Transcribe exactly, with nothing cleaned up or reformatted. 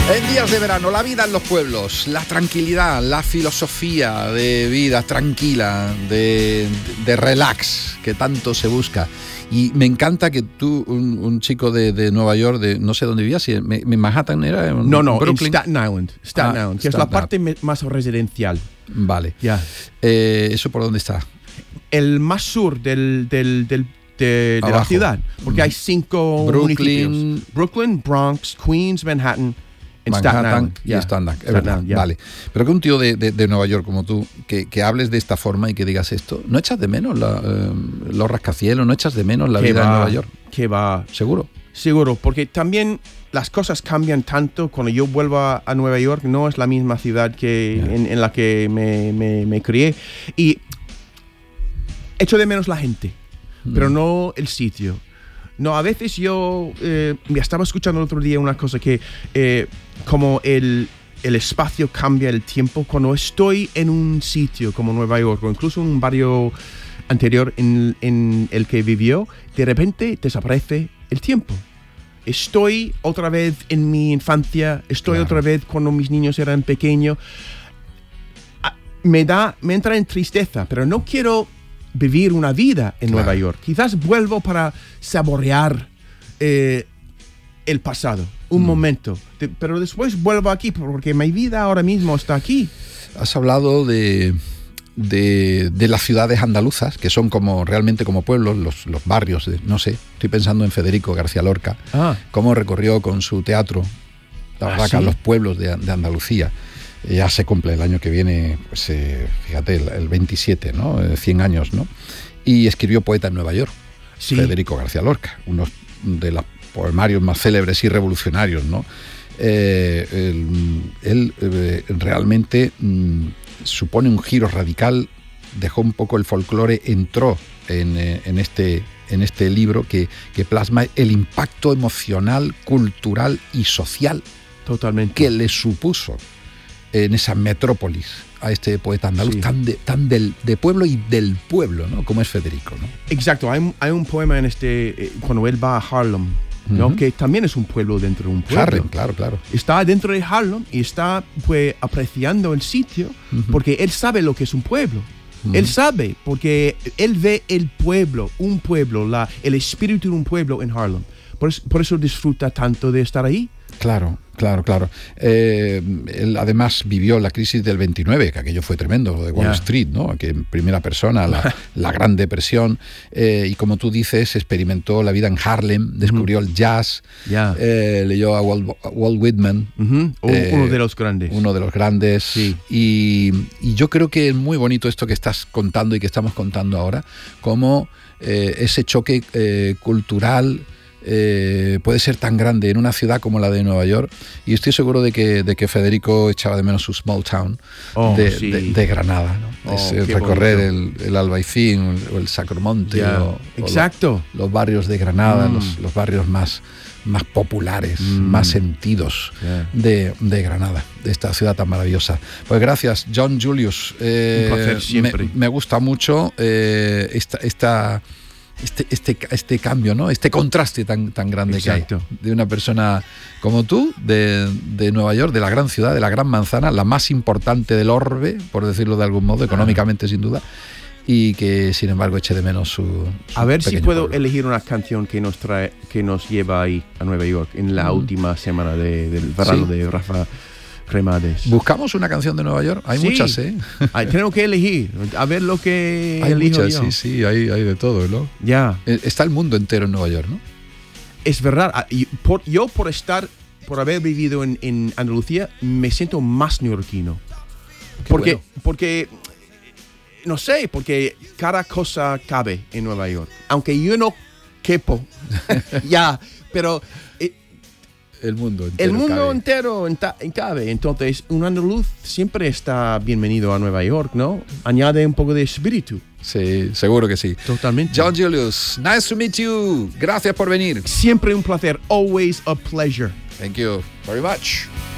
En días de verano, la vida en los pueblos, la tranquilidad, la filosofía de vida tranquila, de, de relax, que tanto se busca. Y me encanta que tú, un, un chico de, de Nueva York, de no sé dónde vivías, si en, en Manhattan era. En no, no, Brooklyn. en Staten Island, Staten Ah, Island, que Staten es la parte me, más residencial. Vale. Ya. Eh, ¿Eso por dónde está? El más sur del, del, del, de, de la ciudad, porque hay cinco Brooklyn, municipios. Brooklyn, Bronx, Queens, Manhattan. En Manhattan Staten y yeah. Staten Island, es Staten verdad, Island, yeah. vale. Pero que un tío de, de, de Nueva York como tú, que, que hables de esta forma y que digas esto, ¿no echas de menos la, eh, los rascacielos? ¿No echas de menos la vida va, en Nueva York? Que va. ¿Seguro? Seguro, porque también las cosas cambian tanto. Cuando yo vuelvo a, a Nueva York, no es la misma ciudad que yeah. en, en la que me, me, me crié. Y echo de menos la gente, mm. pero no el sitio. No, a veces yo eh, me estaba escuchando el otro día una cosa que eh, como el, el espacio cambia el tiempo. Cuando estoy en un sitio como Nueva York o incluso un barrio anterior en, en el que vivió, de repente desaparece el tiempo. Estoy otra vez en mi infancia, estoy claro. otra vez cuando mis niños eran pequeños. Me da, me entra en tristeza, pero no quiero vivir una vida en claro. Nueva York. Quizás vuelvo para saborear eh, el pasado, un mm. momento, de, pero después vuelvo aquí porque mi vida ahora mismo está aquí. Has hablado de, de, de las ciudades andaluzas, que son como realmente como pueblos, los, los barrios, de, no sé, estoy pensando en Federico García Lorca, ah. cómo recorrió con su teatro, la verdad, ¿Ah, sí? los pueblos de, de Andalucía. Ya se cumple el año que viene, pues eh, fíjate, el, el veintisiete, ¿no? cien años, ¿no? Y escribió Poeta en Nueva York, sí. Federico García Lorca, uno de los poemarios más célebres y revolucionarios, ¿no? Eh, él él eh, realmente mm, supone un giro radical, dejó un poco el folclore, entró en, eh, en, este, en este libro que, que plasma el impacto emocional, cultural y social Totalmente. que le supuso en esa metrópolis a este poeta andaluz, sí. tan, de, tan del, de pueblo y del pueblo, ¿no? Como es Federico, ¿no? Exacto, hay un, hay un poema en este, eh, cuando él va a Harlem, ¿no? Uh-huh. Que también es un pueblo dentro de un pueblo. Harlem, claro, claro. Está dentro de Harlem y está pues apreciando el sitio uh-huh. porque él sabe lo que es un pueblo. Uh-huh. Él sabe, porque él ve el pueblo, un pueblo, la, el espíritu de un pueblo en Harlem. Por eso, por eso disfruta tanto de estar ahí. Claro, claro, claro. Eh, él además vivió la crisis del veintinueve, que aquello fue tremendo, lo de Wall yeah. Street, ¿no? Que en primera persona, la, la Gran Depresión, eh, y como tú dices, experimentó la vida en Harlem, descubrió uh-huh. el jazz, yeah. eh, leyó a Walt, Walt Whitman. Uh-huh. eh, uno de los grandes. Uno de los grandes. Sí. Y, y yo creo que es muy bonito esto que estás contando y que estamos contando ahora, como eh, ese choque eh, cultural Eh, puede ser tan grande en una ciudad como la de Nueva York, y estoy seguro de que, de que Federico echaba de menos su small town oh, de, sí. de, de Granada, ¿no? Oh, es el recorrer el, el Albaicín o el, o el Sacromonte yeah. o, Exacto. o los, los barrios de Granada, mm. los, los barrios más, más populares, mm. más sentidos yeah. de, de Granada, de esta ciudad tan maravillosa. Pues gracias, John Julius. Eh, Un placer siempre. Me, me gusta mucho eh, esta... esta Este, este, este cambio, ¿no? Este contraste tan, tan grande Exacto. que hay de una persona como tú, de, de Nueva York, de la gran ciudad, de la gran manzana, la más importante del orbe, por decirlo de algún modo, económicamente sin duda, y que sin embargo eche de menos su, su A ver si puedo pueblo. elegir una canción que nos trae, que nos lleva ahí a Nueva York en la mm. última semana de, del verano ¿Sí? de Rafa Cremades. ¿Buscamos una canción de Nueva York? Hay sí. muchas, ¿eh? Hay, tenemos que elegir, a ver lo que hay elijo muchas, yo. sí, sí, hay, hay de todo, ¿no? Ya. Está el mundo entero en Nueva York, ¿no? Es verdad. Por, yo por estar, por haber vivido en, en Andalucía, me siento más neoyorquino. Qué porque, bueno. porque, no sé, porque cada cosa cabe en Nueva York. Aunque yo no quepo, ya, pero... El mundo entero El mundo cabe. entero enta- cabe. Entonces, un andaluz siempre está bienvenido a Nueva York, ¿no? Añade un poco de espíritu. Sí, seguro que sí. Totalmente. John Julius, nice to meet you. Gracias por venir. Siempre un placer. Always a pleasure. Thank you very much.